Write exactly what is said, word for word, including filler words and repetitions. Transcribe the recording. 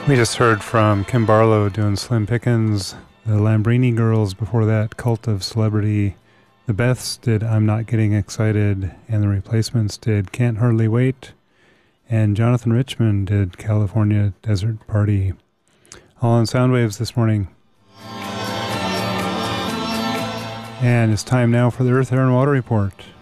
We just heard from Kim Barlow doing Slim Pickens, the Lambrini Girls before that, Cult of Celebrity. The Beths did I'm Not Getting Excited, and the Replacements did Can't Hardly Wait, and Jonathan Richman did California Desert Party. All on Soundwaves this morning. And it's time now for the Earth, Air, and Water Report.